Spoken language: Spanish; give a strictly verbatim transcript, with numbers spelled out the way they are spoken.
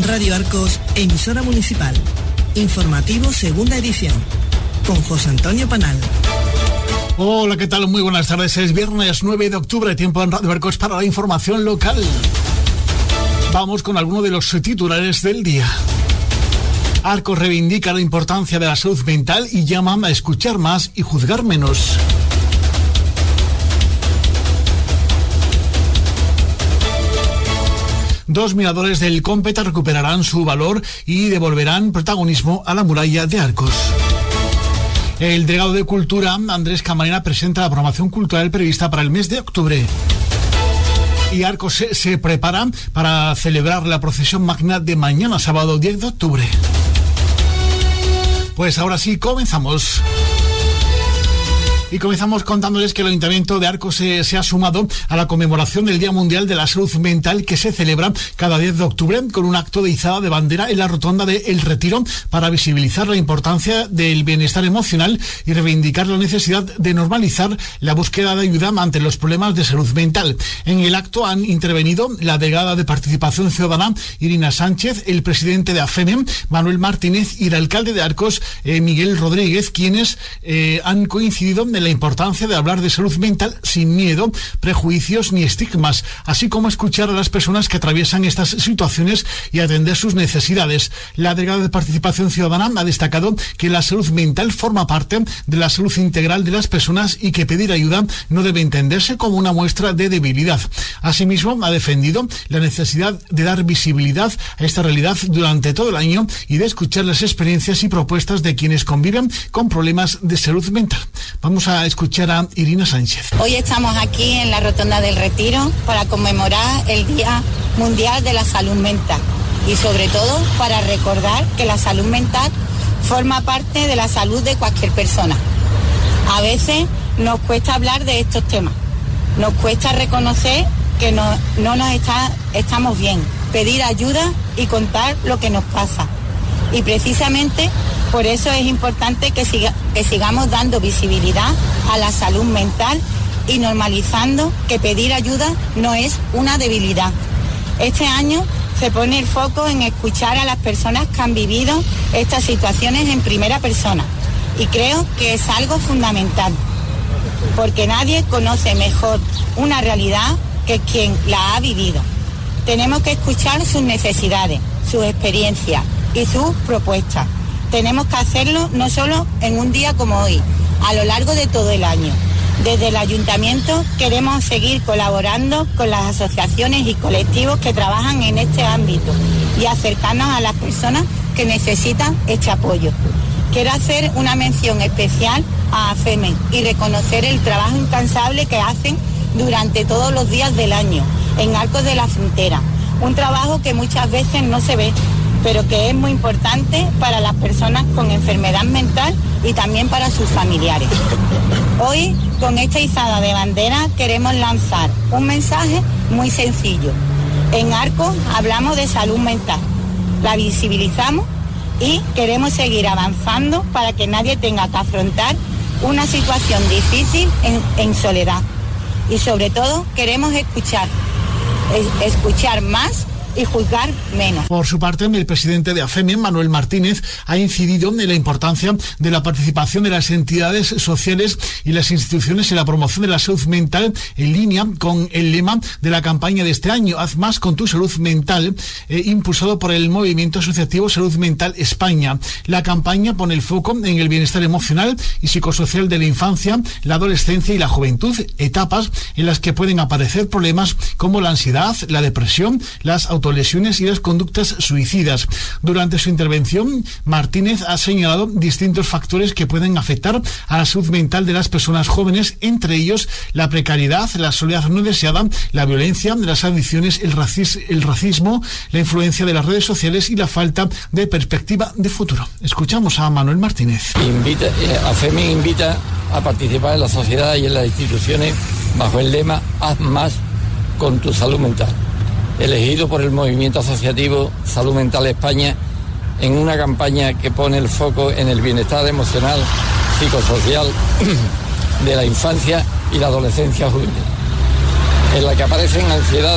Radio Arcos, emisora municipal. Informativo segunda edición. Con José Antonio Panal. Hola, ¿qué tal? Muy buenas tardes. Es viernes nueve de octubre, tiempo en Radio Arcos para la información local. Vamos con algunos de los titulares del día. Arcos reivindica la importancia de la salud mental y llama a escuchar más y juzgar menos. Dos miradores del Cómpeta recuperarán su valor y devolverán protagonismo a la muralla de Arcos. El delegado de Cultura, Andrés Camarena, presenta la programación cultural prevista para el mes de octubre. Y Arcos se, se prepara para celebrar la procesión magna de mañana, sábado diez de octubre. Pues ahora sí, comenzamos. Y comenzamos contándoles que el Ayuntamiento de Arcos se, se ha sumado a la conmemoración del Día Mundial de la Salud Mental, que se celebra cada diez de octubre con un acto de izada de bandera en la rotonda de El Retiro para visibilizar la importancia del bienestar emocional y reivindicar la necesidad de normalizar la búsqueda de ayuda ante los problemas de salud mental. En el acto han intervenido la delegada de Participación Ciudadana, Irina Sánchez, el presidente de AFEMEM, Manuel Martínez, y el alcalde de Arcos, eh, Miguel Rodríguez, quienes eh, han coincidido en la importancia de hablar de salud mental sin miedo, prejuicios ni estigmas, así como escuchar a las personas que atraviesan estas situaciones y atender sus necesidades. La delegada de Participación Ciudadana ha destacado que la salud mental forma parte de la salud integral de las personas y que pedir ayuda no debe entenderse como una muestra de debilidad. Asimismo, ha defendido la necesidad de dar visibilidad a esta realidad durante todo el año y de escuchar las experiencias y propuestas de quienes conviven con problemas de salud mental. Vamos a a escuchar a Irina Sánchez. Hoy estamos aquí en la Rotonda del Retiro para conmemorar el Día Mundial de la Salud Mental y sobre todo para recordar que la salud mental forma parte de la salud de cualquier persona. A veces nos cuesta hablar de estos temas, nos cuesta reconocer que no, no nos está, estamos bien, pedir ayuda y contar lo que nos pasa. Y precisamente por eso es importante que, siga, que sigamos dando visibilidad a la salud mental y normalizando que pedir ayuda no es una debilidad. Este año se pone el foco en escuchar a las personas que han vivido estas situaciones en primera persona y creo que es algo fundamental, porque nadie conoce mejor una realidad que quien la ha vivido. Tenemos que escuchar sus necesidades, sus experiencias y sus propuestas. Tenemos que hacerlo no solo en un día como hoy, a lo largo de todo el año. Desde el Ayuntamiento queremos seguir colaborando con las asociaciones y colectivos que trabajan en este ámbito y acercarnos a las personas que necesitan este apoyo. Quiero hacer una mención especial a AFEMEM y reconocer el trabajo incansable que hacen durante todos los días del año en Arcos de la Frontera. Un trabajo que muchas veces no se ve, pero que es muy importante para las personas con enfermedad mental y también para sus familiares. Hoy, con esta izada de bandera, queremos lanzar un mensaje muy sencillo. En Arcos hablamos de salud mental, la visibilizamos y queremos seguir avanzando para que nadie tenga que afrontar una situación difícil en, en soledad. Y sobre todo, queremos escuchar, es, escuchar más y juzgar menos. Por su parte, el presidente de AFEMEM, Manuel Martínez, ha incidido en la importancia de la participación de las entidades sociales y las instituciones en la promoción de la salud mental, en línea con el lema de la campaña de este año, Haz más con tu salud mental, eh, impulsado por el Movimiento Asociativo Salud Mental España. La campaña pone el foco en el bienestar emocional y psicosocial de la infancia, la adolescencia y la juventud, etapas en las que pueden aparecer problemas como la ansiedad, la depresión, las autolesiones y las conductas suicidas. Durante su intervención, Martínez ha señalado distintos factores que pueden afectar a la salud mental de las personas jóvenes, entre ellos la precariedad, la soledad no deseada, la violencia, las adicciones, el, racis- el racismo, la influencia de las redes sociales y la falta de perspectiva de futuro. Escuchamos a Manuel Martínez. Invita, eh, AFEMEM invita a participar en la sociedad y en las instituciones bajo el lema Haz más con tu salud mental, elegido por el Movimiento Asociativo Salud Mental España en una campaña que pone el foco en el bienestar emocional, psicosocial de la infancia y la adolescencia juvenil, en la que aparecen ansiedad,